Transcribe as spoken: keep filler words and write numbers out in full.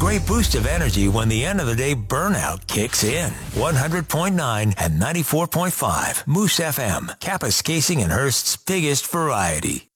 great boost of energy when the end of the day burnout kicks in. one hundred point nine and ninety-four point five Moose F M, Kapaskasing and Hearst's biggest variety.